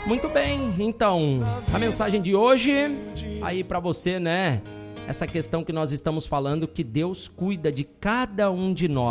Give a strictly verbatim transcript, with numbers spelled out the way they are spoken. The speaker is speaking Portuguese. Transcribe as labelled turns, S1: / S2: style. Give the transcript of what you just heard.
S1: Muito bem, então, a mensagem de hoje, aí pra você, né? Essa questão que nós estamos falando, que Deus cuida de cada um de nós.